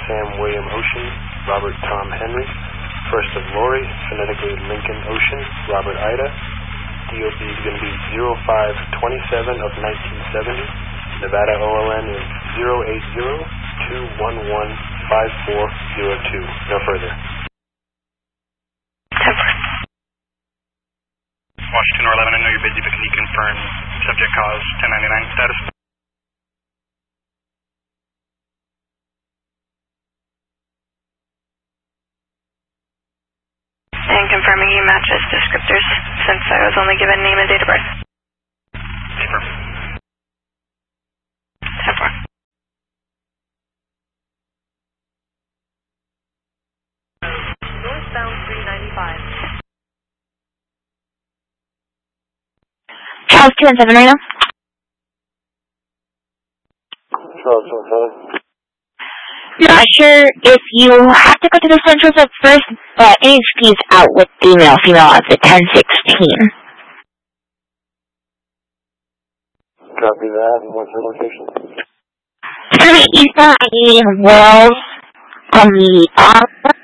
Sam William Ocean, Robert Tom Henry. First of Lori, phonetically Lincoln Ocean, Robert Ida. DOB is going to be 0527 of 1970. Nevada OLN is 080-211-5402. No further. Washington or 11, I know you're busy, but can you confirm subject cause 1099 status? And confirming you matches descriptors since I was only given name and date of birth. Confirm. 10-4. Northbound 395. Charles 217 right now. Charles 217. Not sure if you have to go to the central zone first, but AHP is out with the male-female at the 1016. Copy that. And what's your location? Eastbound 88 Wells on the